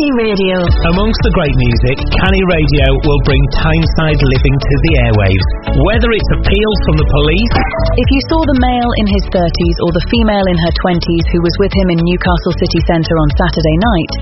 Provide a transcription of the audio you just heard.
Canny Radio. Amongst the great music, Canny Radio will bring Tyneside living to the airwaves. Whether it's appeals from the police... If you saw the male in his 30s or the female in her 20s who was with him in Newcastle city centre on Saturday night,